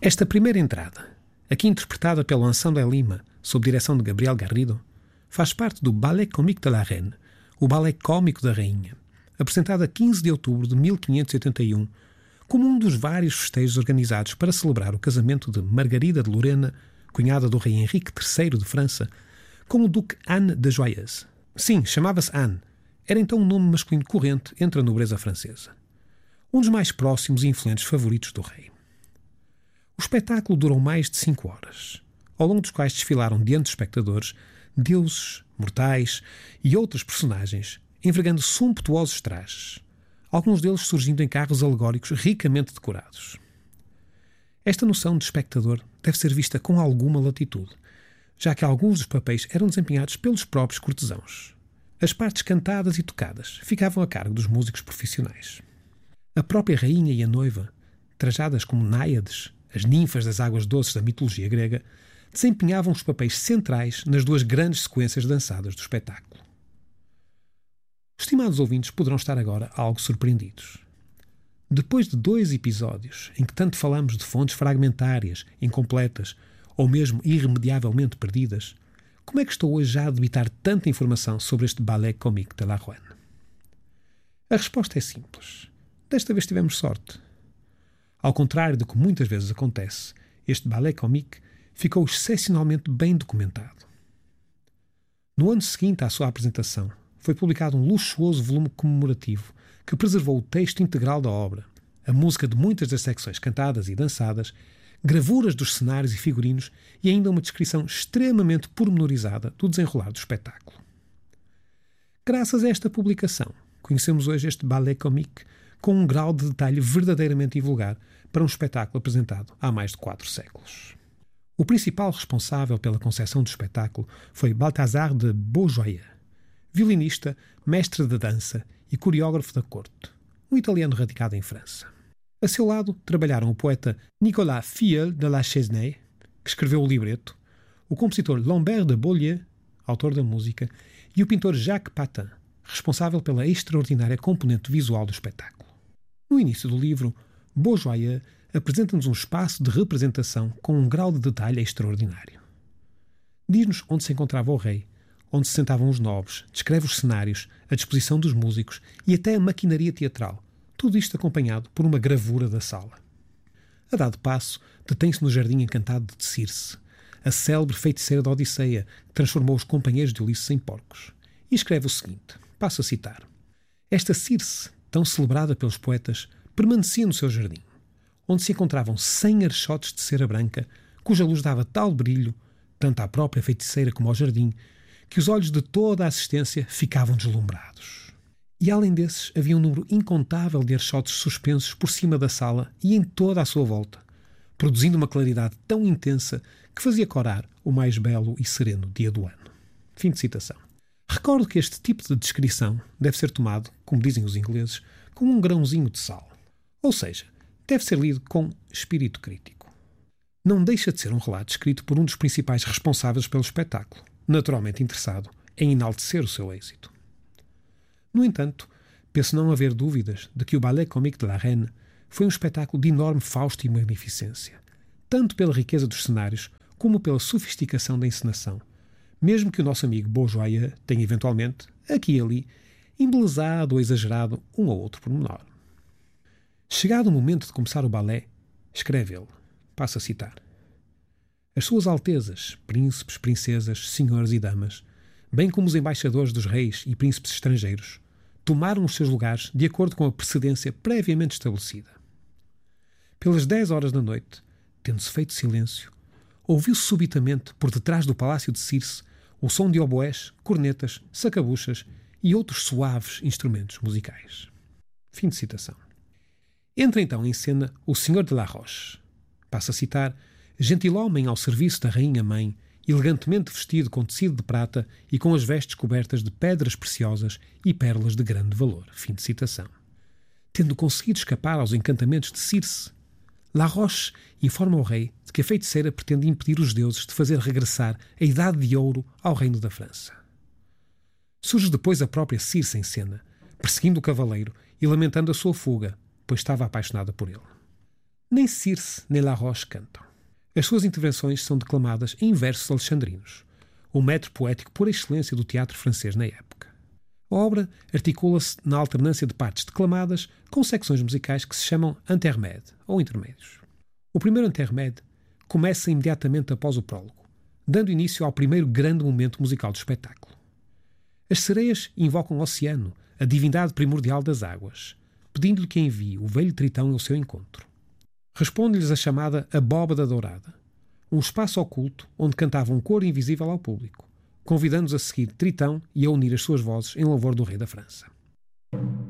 Esta primeira entrada, aqui interpretada pelo Ensemble Lima, sob direção de Gabriel Garrido, faz parte do Ballet Comique de la Reine, o ballet cômico da Rainha, apresentado a 15 de outubro de 1581, como um dos vários festejos organizados para celebrar o casamento de Margarida de Lorena, cunhada do rei Henrique III de França, com o duque Anne de Joyeuse. Sim, chamava-se Anne. Era então um nome masculino corrente entre a nobreza francesa. Um dos mais próximos e influentes favoritos do rei. O espetáculo durou mais de 5 horas, ao longo dos quais desfilaram diante dos espectadores deuses, mortais e outros personagens, envergando sumptuosos trajes, alguns deles surgindo em carros alegóricos ricamente decorados. Esta noção de espectador deve ser vista com alguma latitude, já que alguns dos papéis eram desempenhados pelos próprios cortesãos. As partes cantadas e tocadas ficavam a cargo dos músicos profissionais. A própria rainha e a noiva, trajadas como náiades, as ninfas das águas doces da mitologia grega, desempenhavam os papéis centrais nas duas grandes sequências dançadas do espetáculo. Os estimados ouvintes poderão estar agora algo surpreendidos. Depois de 2 episódios em que tanto falamos de fontes fragmentárias, incompletas ou mesmo irremediavelmente perdidas, como é que estou hoje já a debitar tanta informação sobre este ballet comique de la Reine? A resposta é simples. Desta vez tivemos sorte. Ao contrário do que muitas vezes acontece, este ballet comique ficou excepcionalmente bem documentado. No ano seguinte à sua apresentação, foi publicado um luxuoso volume comemorativo que preservou o texto integral da obra, a música de muitas das secções cantadas e dançadas, gravuras dos cenários e figurinos e ainda uma descrição extremamente pormenorizada do desenrolar do espetáculo. Graças a esta publicação, conhecemos hoje este ballet comique com um grau de detalhe verdadeiramente invulgar para um espetáculo apresentado há mais de 4 séculos. O principal responsável pela concepção do espetáculo foi Balthazar de Beaujoyeux, violinista, mestre de dança e coreógrafo da corte, um italiano radicado em França. A seu lado trabalharam o poeta Nicolas Filleul de la Chesnaye, que escreveu o libreto, o compositor Lambert de Boileau, autor da música, e o pintor Jacques Patin, responsável pela extraordinária componente visual do espetáculo. No início do livro, Beaujoyeux apresenta-nos um espaço de representação com um grau de detalhe extraordinário. Diz-nos onde se encontrava o rei, onde se sentavam os nobres, descreve os cenários, a disposição dos músicos e até a maquinaria teatral, tudo isto acompanhado por uma gravura da sala. A dado passo, detém-se no jardim encantado de Circe, a célebre feiticeira da Odisseia, que transformou os companheiros de Ulisses em porcos, e escreve o seguinte, passo a citar: Esta Circe, tão celebrada pelos poetas, permanecia no seu jardim, onde se encontravam 100 archotes de cera branca, cuja luz dava tal brilho, tanto à própria feiticeira como ao jardim, que os olhos de toda a assistência ficavam deslumbrados. E além desses, havia um número incontável de archotes suspensos por cima da sala e em toda a sua volta, produzindo uma claridade tão intensa que fazia corar o mais belo e sereno dia do ano. Fim de citação. Recordo que este tipo de descrição deve ser tomado, como dizem os ingleses, com um grãozinho de sal. Ou seja, deve ser lido com espírito crítico. Não deixa de ser um relato escrito por um dos principais responsáveis pelo espetáculo, naturalmente interessado em enaltecer o seu êxito. No entanto, penso não haver dúvidas de que o Ballet Comique de la Reine foi um espetáculo de enorme fausto e magnificência, tanto pela riqueza dos cenários como pela sofisticação da encenação, mesmo que o nosso amigo Beaujoyeux tenha eventualmente, aqui e ali, embelezado ou exagerado um ou outro pormenor. Chegado o momento de começar o balé, escreve ele, passo a citar: As suas altezas, príncipes, princesas, senhores e damas, bem como os embaixadores dos reis e príncipes estrangeiros, tomaram os seus lugares de acordo com a precedência previamente estabelecida. Pelas 10 horas da noite, tendo-se feito silêncio, ouviu-se subitamente, por detrás do palácio de Circe, o som de oboés, cornetas, sacabuchas e outros suaves instrumentos musicais. Fim de citação. Entra então em cena o Senhor de la Roche. Passo a citar: gentilhomem ao serviço da rainha-mãe, elegantemente vestido com tecido de prata e com as vestes cobertas de pedras preciosas e pérolas de grande valor. Fim de citação. Tendo conseguido escapar aos encantamentos de Circe, La Roche informa o rei de que a feiticeira pretende impedir os deuses de fazer regressar a Idade de Ouro ao reino da França. Surge depois a própria Circe em cena, perseguindo o cavaleiro e lamentando a sua fuga, pois estava apaixonada por ele. Nem Circe nem La Roche cantam. As suas intervenções são declamadas em versos alexandrinos, o método poético por excelência do teatro francês na época. A obra articula-se na alternância de partes declamadas com secções musicais que se chamam intermède ou intermédios. O primeiro intermède começa imediatamente após o prólogo, dando início ao primeiro grande momento musical do espetáculo. As sereias invocam o oceano, a divindade primordial das águas, pedindo-lhe que envie o velho Tritão ao seu encontro. Responde-lhes a chamada Abóbada Dourada, um espaço oculto onde cantava um coro invisível ao público, convidando-os a seguir Tritão e a unir as suas vozes em louvor do rei da França.